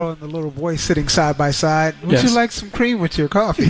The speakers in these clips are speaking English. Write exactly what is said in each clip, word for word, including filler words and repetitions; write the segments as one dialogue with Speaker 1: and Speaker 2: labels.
Speaker 1: and the little boy sitting side by side. Would
Speaker 2: Yes.
Speaker 1: you like some cream with your coffee?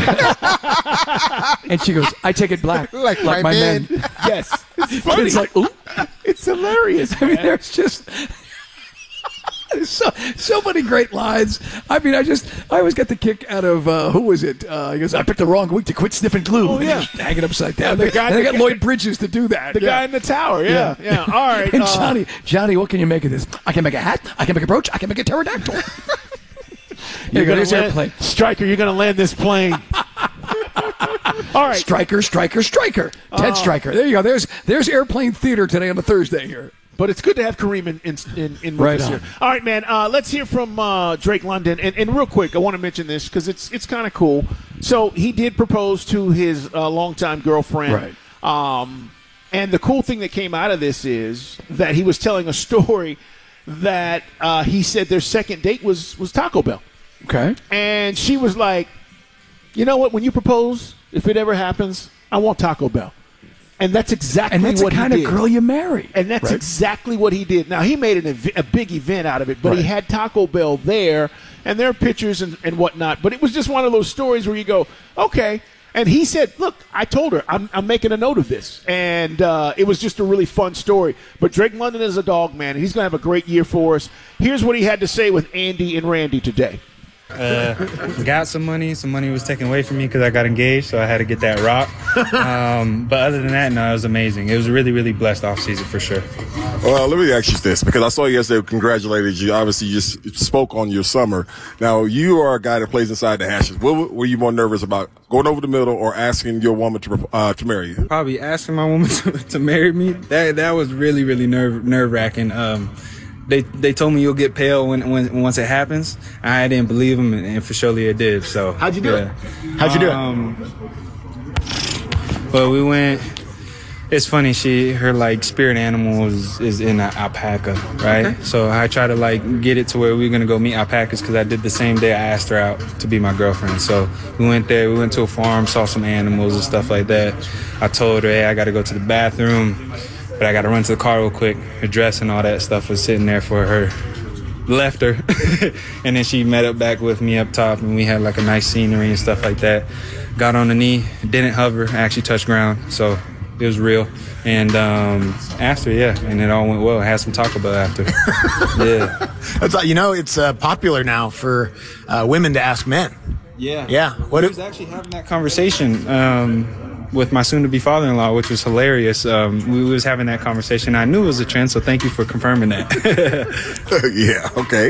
Speaker 2: And she goes, I take it black.
Speaker 1: Like
Speaker 2: like
Speaker 1: my
Speaker 2: my
Speaker 1: men.
Speaker 2: men.
Speaker 3: Yes. It's funny.
Speaker 2: It's like, ooh.
Speaker 3: It's hilarious.
Speaker 2: I mean,
Speaker 3: man.
Speaker 2: there's just there's so so many great lines. I mean, I just I always get the kick out of uh, who was it? Uh, he goes, I picked the wrong week to quit sniffing glue.
Speaker 3: Oh, yeah.
Speaker 2: Hanging upside down.
Speaker 3: Yeah, the guy-
Speaker 2: and they
Speaker 3: the
Speaker 2: got
Speaker 3: guy-
Speaker 2: Lloyd Bridges to do that.
Speaker 3: The
Speaker 2: yeah.
Speaker 3: guy in the tower, yeah, yeah. All right.
Speaker 2: And
Speaker 3: uh,
Speaker 2: Johnny, Johnny, what can you make of this? I can make a hat. I can make a brooch. I can make a pterodactyl. Here you go.
Speaker 3: gonna
Speaker 2: There's
Speaker 3: land-
Speaker 2: airplane.
Speaker 3: Stryker, you're going to land this plane. All right.
Speaker 2: Striker, striker, striker. Ted
Speaker 3: Oh.
Speaker 2: Striker. There you go. There's there's airplane theater today on a Thursday here.
Speaker 3: But it's good to have Kareem in in, in, in with
Speaker 2: Right
Speaker 3: us
Speaker 2: on.
Speaker 3: here. All right, man. Uh, let's hear from uh, Drake London. And, and real quick, I want to mention this because it's it's kind of cool. So he did propose to his uh, longtime girlfriend.
Speaker 2: Right.
Speaker 3: Um, and the cool thing that came out of this is that he was telling a story that uh, he said their second date was was Taco Bell.
Speaker 2: Okay.
Speaker 3: And she was like, you know what? When you propose, if it ever happens, I want Taco Bell. And that's exactly
Speaker 2: And that's
Speaker 3: what
Speaker 2: the kind
Speaker 3: he
Speaker 2: of
Speaker 3: did.
Speaker 2: girl you marry.
Speaker 3: And that's
Speaker 2: right?
Speaker 3: exactly what he did. Now, he made an ev- a big event out of it, but he
Speaker 2: Right.
Speaker 3: had Taco Bell there, and there are pictures and, and whatnot. But it was just one of those stories where you go, okay. And he said, look, I told her, I'm, I'm making a note of this. And uh, it was just a really fun story. But Drake London is a dog, man, and he's going to have a great year for us. Here's what he had to say with Andy and Randy today.
Speaker 4: Uh, got some money. Some money was taken away from me because I got engaged, so I had to get that rock. Um, but other than that, no, it was amazing. It was a really, really blessed off season for sure.
Speaker 5: Well, let me ask you this, because I saw you yesterday, congratulated you. Obviously, you just spoke on your summer. Now, you are a guy that plays inside the hashes. What were you more nervous about, going over the middle or asking your woman to uh, to marry you?
Speaker 4: Probably asking my woman to, to marry me. That that was really, really nerve nerve wracking. Um, They they told me you'll get pale when, when once it happens. I didn't believe them, and, and for surely it did. So
Speaker 6: How'd you do
Speaker 4: yeah.
Speaker 6: it? How'd you do
Speaker 4: um, Well, we went. It's funny. She her like spirit animal is, is in an alpaca, right?
Speaker 6: Okay.
Speaker 4: So I try to like get it to where we're gonna go meet alpacas because I did the same day I asked her out to be my girlfriend. So we went there. We went to a farm, saw some animals and stuff like that. I told her, hey, I got to go to the bathroom. But I got to run to the car real quick. Her dress and all that stuff was sitting there for her. Left her. And then she met up back with me up top, and we had like a nice scenery and stuff like that. Got on the knee, didn't hover, actually touched ground. So it was real. And um, asked her, yeah, and it all went well. I had some Taco Bell after. Yeah.
Speaker 6: That's like, you know, it's uh, popular now for uh, women to ask men.
Speaker 4: Yeah.
Speaker 6: Yeah. What
Speaker 4: I
Speaker 6: if-
Speaker 4: was actually having that conversation um, with my soon-to-be father-in-law, which was hilarious. Um, we was having that conversation. I knew it was a trend, so thank you for confirming that.
Speaker 5: Yeah, okay.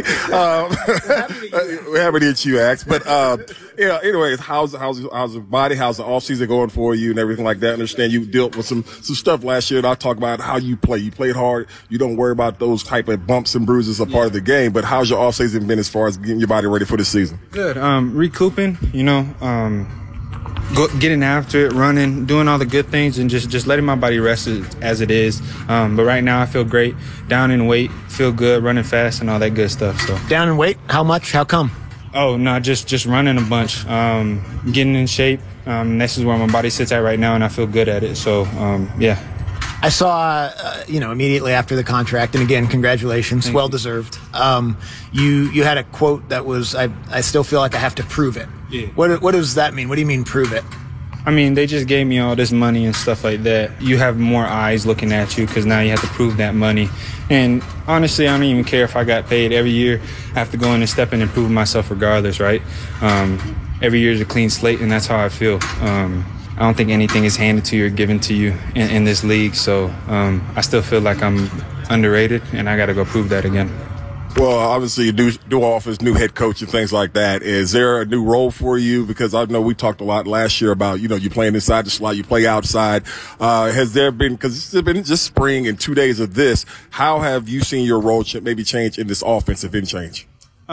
Speaker 5: Um, we're happy that you asked. But, uh, yeah, anyways, how's, how's, how's the body? How's the off-season going for you and everything like that? I understand you dealt with some, some stuff last year, and I talked about how you play. You played hard. You don't worry about those type of bumps and bruises a part of the game. But how's your off-season been as far as getting your body ready for the season?
Speaker 4: Good. Um, recouping, you know, um, go, getting after it, running, doing all the good things, and just, just letting my body rest as, as it is. Um, but right now I feel great. Down in weight, feel good, running fast, and all that good stuff. So
Speaker 6: Down in weight? How much? How come?
Speaker 4: Oh, no, just, just running a bunch, um, getting in shape. Um, this is where my body sits at right now, and I feel good at it. So, um, yeah.
Speaker 6: I saw, uh, you know, immediately after the contract, and again, congratulations, well deserved. Um, you you had a quote that was, I I still feel like I have to prove it.
Speaker 4: Yeah.
Speaker 6: What what does that mean? What do you mean prove it?
Speaker 4: I mean, they just gave me all this money and stuff like that. You have more eyes looking at you because now you have to prove that money. And honestly, I don't even care if I got paid every year. I have to go in and step in and prove myself regardless, right? Um, every year is a clean slate, and that's how I feel. Um, I don't think anything is handed to you or given to you in, in this league. So um, I still feel like I'm underrated, and I got to go prove that again.
Speaker 5: Well, obviously, new, new office, new head coach, and things like that. Is there a new role for you? Because I know we talked a lot last year about, you know, you playing inside the slot, you play outside. Uh, has there been, because it's been just spring and two days of this, how have you seen your role ch- maybe change in this offense, if any change?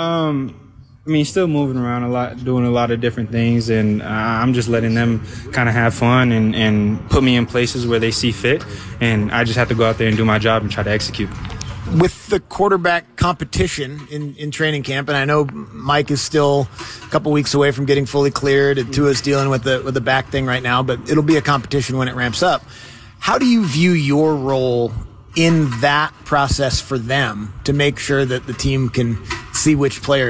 Speaker 4: Um, I mean, still moving around a lot, doing a lot of different things, and uh, I'm just letting them kind of have fun and, and put me in places where they see fit, and I just have to go out there and do my job and try to execute.
Speaker 6: With the quarterback competition in, in training camp, and I know Mike is still a couple weeks away from getting fully cleared, and Tua's dealing with the with the back thing right now, but it'll be a competition when it ramps up. How do you view your role in that process for them to make sure that the team can see which player